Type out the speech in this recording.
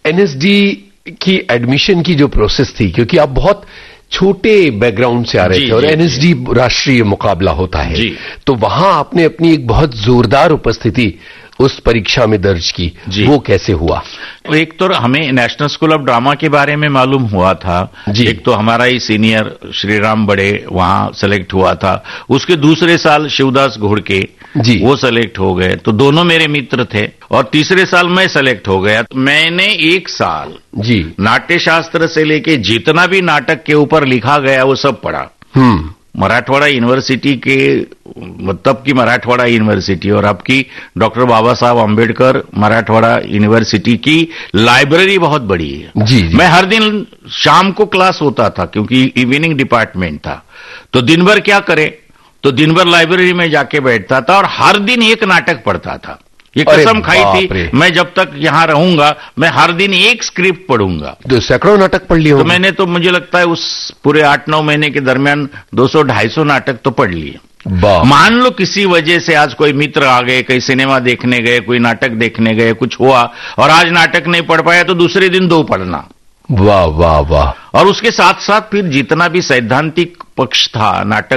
NSD की admission की जो प्रोसेस थी, क्योंकि आप बहुत छोटे बैकग्राउंड से आ रहे थे और एनएसडी राष्ट्रीय मुकाबला होता है, तो वहां आपने अपनी एक बहुत जोरदार उपस्थिति उस परीक्षा में दर्ज की, वो कैसे हुआ? एक तो हमें नेशनल स्कूल ऑफ ड्रामा के बारे में मालूम हुआ था, एक तो हमारा ही सीनियर श्रीराम बड़े वहां सेलेक्ट हुआ था, उसके दूसरे साल शिवदास घोड़के वो सेलेक्ट हो गए, तो दोनों मेरे मित्र थे, और तीसरे साल मैं सेलेक्ट हो गया। मैंने एक साल नाट्य शास्त्र से लेके जितना भी नाटक के ऊपर लिखा गया वो सब पढ़ा। मराठवाड़ा यूनिवर्सिटी के, तब की मराठवाड़ा यूनिवर्सिटी और अब की डॉक्टर बाबा साहब अम्बेडकर मराठवाड़ा यूनिवर्सिटी की लाइब्रेरी बहुत बड़ी है। मैं हर दिन शाम को क्लास होता था क्योंकि इवनिंग डिपार्टमेंट था, तो दिन भर क्या करे, तो दिन भर लाइब्रेरी में जाके बैठता था और हर दिन एक नाटक पढ़ता था। ये कसम खाई थी, मैं जब तक यहां रहूंगा मैं हर दिन एक स्क्रिप्ट पढ़ूंगा। तो सैकड़ों नाटक पढ़ लिए? तो मैंने तो मुझे लगता है उस पूरे 8-9 महीने के दरमियान 200-250 नाटक तो पढ़ लिए। मान लो किसी वजह से आज कोई मित्र आ गए, कहीं सिनेमा देखने गए, कोई नाटक देखने गए, कुछ हुआ और आज नाटक नहीं पढ़ पाया, तो दूसरे दिन 2 पढ़ना। वाह वाह वाह। और उसके साथ साथ फिर जितना भी सैद्धांतिक पक्ष था नाटक